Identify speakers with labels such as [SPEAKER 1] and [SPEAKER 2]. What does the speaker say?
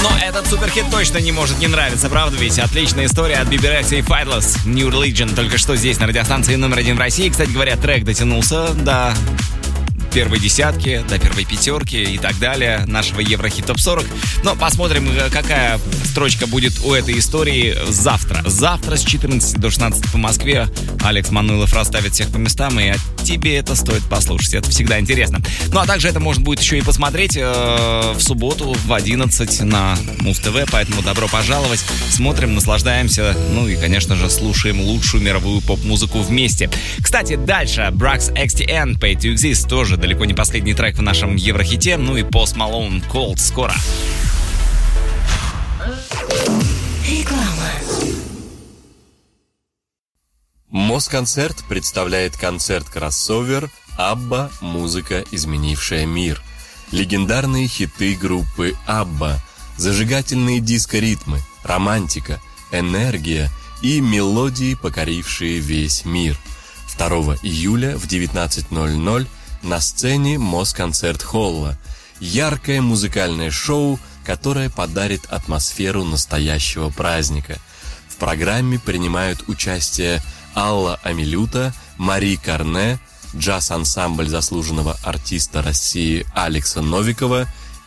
[SPEAKER 1] Но этот суперхит точно не может не нравиться, правда ведь? Отличная история от Bibi Rexa и Fightless, New Religion, только что здесь на радиостанции номер 1 в России. Кстати говоря, трек дотянулся до первой десятки, до первой пятерки и так далее нашего Еврохит Топ 40. Но посмотрим, какая строчка будет у этой истории завтра. Завтра с 14 до 16 по Москве Алекс Мануилов расставит всех по местам, и тебе это стоит послушать. Это всегда интересно. Ну, а также это можно будет еще и посмотреть в субботу в 11 на Муз-ТВ, поэтому добро пожаловать. Смотрим, наслаждаемся, ну и, конечно же, слушаем лучшую мировую поп-музыку вместе. Кстати, дальше Brax XTN, Pay to Exist, тоже далеко не последний трек в нашем Еврохите, ну и Post Malone, Cold скоро.
[SPEAKER 2] Реклама.
[SPEAKER 3] Москонцерт представляет концерт-кроссовер «Абба. Музыка, изменившая мир». Легендарные хиты группы «Абба», зажигательные диско-ритмы, романтика, энергия и мелодии, покорившие весь мир. 2 июля в 19:00 на сцене Москонцерт-холла. Яркое музыкальное шоу, которое подарит атмосферу настоящего праздника. В программе принимают участие Алла Амилюта, Мари Карне, джаз-ансамбль заслуженного артиста России Алекса Новикова